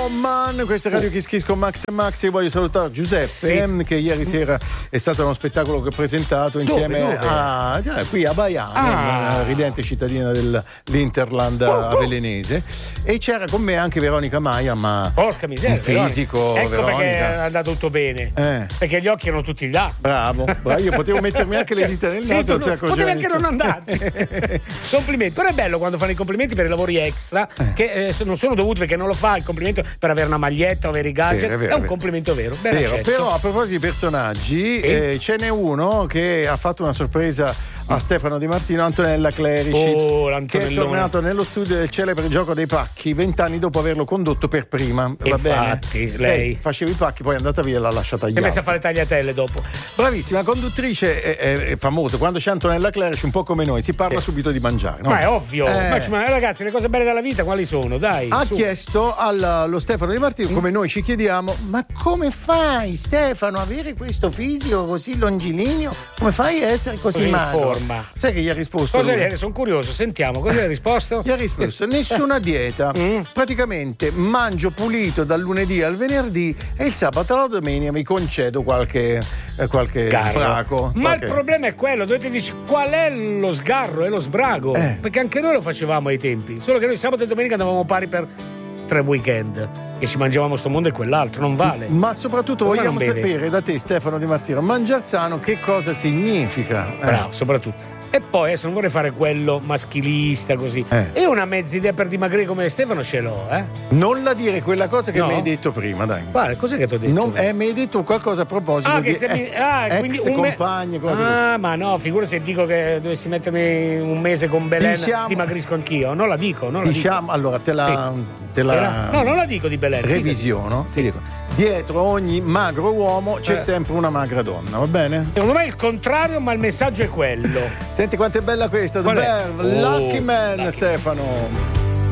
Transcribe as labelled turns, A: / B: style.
A: Woman, questa è Radio Kiss Kiss con Max e Max. Io voglio salutare Giuseppe, che ieri sera è stato uno spettacolo che ho presentato insieme a qui a Baiano, ridente cittadina dell'Interland avelenese, e c'era con me anche Veronica Maia, ma
B: porca miseria,
A: un fisico,
B: ecco
A: Veronica.
B: Perché è andato tutto bene, perché gli occhi erano tutti là.
A: Bravo, io potevo mettermi anche le dita nel naso, non si accorgeva,
B: potevi anche non andarci. Complimenti, però è bello quando fanno i complimenti per i lavori extra, che non sono dovuti, perché non lo fa il complimento per avere una maglietta o avere i gadget, è un complimento vero.
A: Però a proposito di personaggi, ce n'è uno che ha fatto una sorpresa a Stefano Di Martino, Antonella Clerici, che è tornato nello studio del celebre Gioco dei Pacchi 20 anni dopo averlo condotto per prima.
B: Infatti, lei
A: faceva i pacchi, poi è andata via e l'ha lasciata agli altri.
B: Si è messa a fare tagliatelle dopo.
A: Bravissima conduttrice, è famosa. Quando c'è Antonella Clerici, un po' come noi, si parla subito di mangiare, no?
B: Ma è ovvio. Ma ragazzi, le cose belle della vita quali sono? Dai.
A: Ha chiesto allo Stefano Di Martino, come noi ci chiediamo, ma come fai, Stefano, a avere questo fisico così longilineo? Come fai a essere così magro? Sai che gli ha risposto?
B: Sono curioso, sentiamo cosa gli ha risposto.
A: Gli ha risposto: nessuna dieta, praticamente mangio pulito dal lunedì al venerdì e il sabato alla domenica mi concedo qualche sbraco.
B: Ma il problema è quello, dovete dire qual è lo sgarro e lo sbrago, perché anche noi lo facevamo ai tempi, solo che noi sabato e domenica andavamo pari per 3 weekend e ci mangiavamo sto mondo e quell'altro, non vale.
A: Ma soprattutto vogliamo sapere da te, Stefano Di Martino, mangiar sano che cosa significa?
B: Bravo, soprattutto. E poi adesso non vorrei fare quello maschilista così. E una mezza idea per dimagrire come Stefano ce l'ho,
A: Non la dire quella cosa che mi hai detto prima, dai.
B: Quale? Cos'è che ti ho detto?
A: Mi hai detto qualcosa a proposito di ex compagni, cose così.
B: Ma no, figura se dico che dovessi mettermi un mese con Belen, dimagrisco anch'io. Non la dico.
A: Allora te la
B: no, non la dico di Belen.
A: Revisiono, ti dico. Dietro ogni magro uomo c'è sempre una magra donna, va bene?
B: Secondo me è il contrario, ma il messaggio è quello.
A: Senti quanto è bella questa, The Bear, Lucky Man, Stefano.